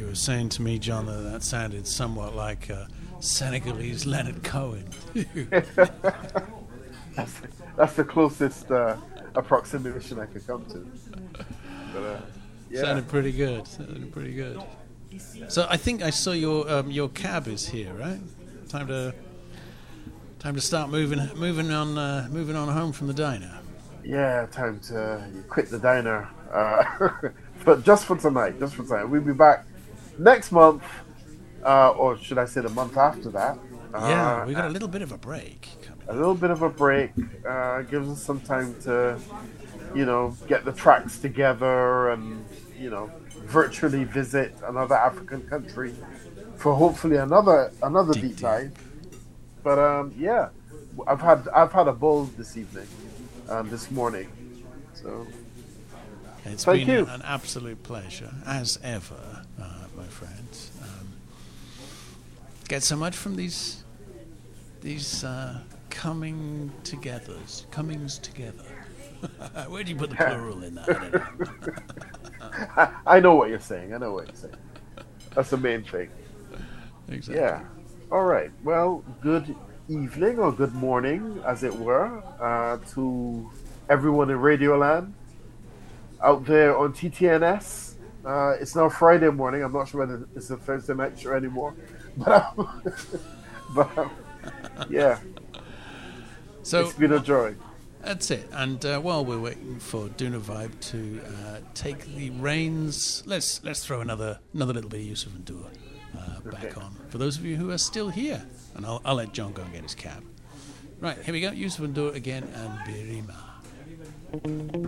were saying to me, John, that sounded somewhat like Senegalese Leonard Cohen. That's the closest approximation I could come to. But yeah. Sounded pretty good. So I think I saw your cab is here, right? Time to start moving on home from the diner. Yeah, time to quit the diner. But just for tonight. We'll be back next month, or should I say the month after that. Yeah, we got a little bit of a break coming. A little bit of a break gives us some time to, get the tracks together and, virtually visit another African country for hopefully another deep dive. But yeah, I've had a ball this evening, this morning. So it's thank been you. An absolute pleasure, as ever, my friends. Get so much from these comings together. Where do you put the plural in that? I don't know. I know what you're saying. That's the main thing. Exactly. Yeah. All right. Well, good evening or good morning, as it were, to everyone in Radioland out there on TTNS. It's now Friday morning. I'm not sure whether it's a Thursday night show anymore, but yeah. So it's been a joy. That's it. And while we're waiting for Duna Vibe to take the reins, let's throw another little bit of Yusuf and Dua back on. For those of you who are still here, and I'll let John go and get his cab. Right, here we go. Yusuf and Dua again, and Birima.